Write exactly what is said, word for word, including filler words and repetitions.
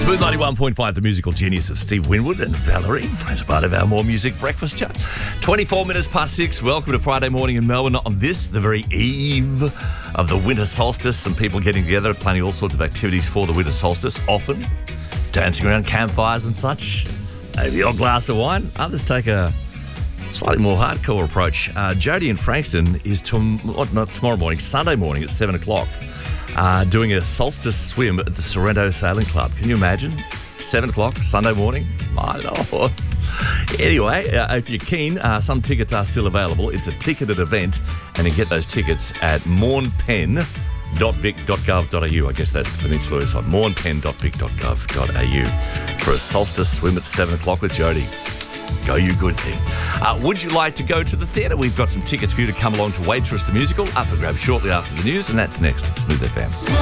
Smooth ninety-one point five, the musical genius of Steve Winwood and Valerie, as part of our More Music Breakfast Chat. twenty-four minutes past six. Welcome to Friday morning in Melbourne on this, the very eve of the winter solstice. Some people getting together, planning all sorts of activities for the winter solstice, often dancing around campfires and such. Maybe a glass of wine. Others take a slightly more hardcore approach. Uh, Jody in Frankston is tom- not tomorrow morning, Sunday morning at seven o'clock. Uh, doing a solstice swim at the Sorrento Sailing Club. Can you imagine? seven o'clock, Sunday morning? My Lord. Anyway, uh, if you're keen, uh, some tickets are still available. It's a ticketed event, and you can get those tickets at mornpen dot vic dot gov dot a u. I guess that's the Peninsula side. mornpen dot vic dot gov dot a u for a solstice swim at seven o'clock with Jody. Go you good thing. Uh, would you like to go to the theatre? We've got some tickets for you to come along to Waitress the Musical, up for grabs shortly after the news, and that's next at Smooth F M.